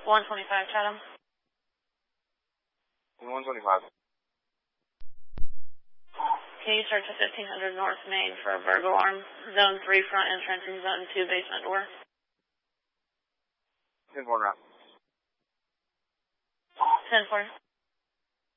125 Chatham. 125. Can you search a 1500 North Main for a burglar alarm? Zone 3 front entrance and Zone 2 basement door. 10-4 route. 10-4.